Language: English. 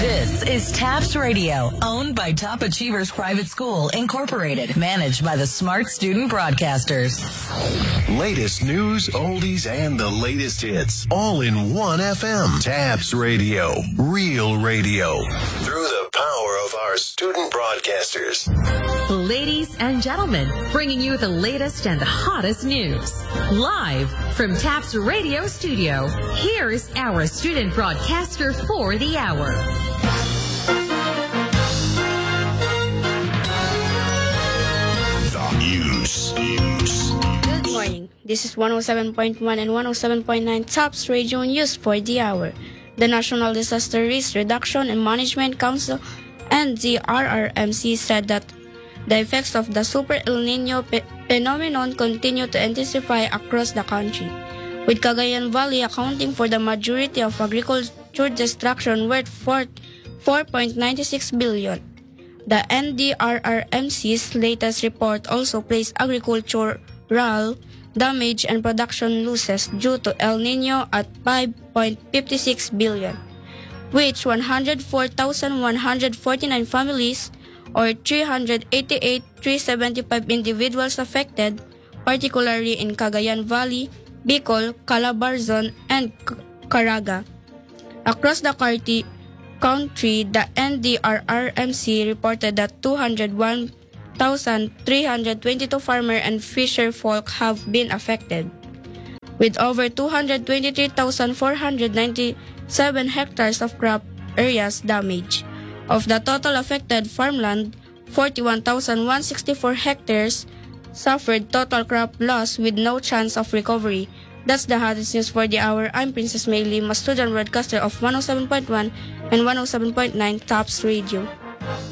This is TAPS Radio, owned by Top Achievers Private School, Incorporated, managed by the Smart Student Broadcasters. Latest news, oldies, and the latest hits, all in one FM. TAPS Radio, real radio, through the power of our student broadcasters. Ladies and gentlemen, bringing you the latest and the hottest news. Live from TAPS Radio Studio, here's our student broadcaster for the hour. The news. Good morning. This is 107.1 and 107.9 TAPS Radio News for the hour. The National Disaster Risk Reduction and Management Council and the RRMC said that the effects of the Super El Nino phenomenon continue to intensify across the country, with Cagayan Valley accounting for the majority of agriculture destruction worth 4.96 billion. The NDRRMC's latest report also placed agricultural damage and production losses due to El Nino at 5.56 billion, which 104,149 families or 388,375 individuals affected, particularly in Cagayan Valley, Bicol, Calabarzon, and Caraga. Across the country, the NDRRMC reported that 201,322 farmer and fisher folk have been affected, with over 223,497 hectares of crop areas damaged. Of the total affected farmland, 41,164 hectares suffered total crop loss with no chance of recovery. That's the hottest news for the hour. I'm Princess May Lim, a student broadcaster of 107.1 and 107.9 TAPS Radio.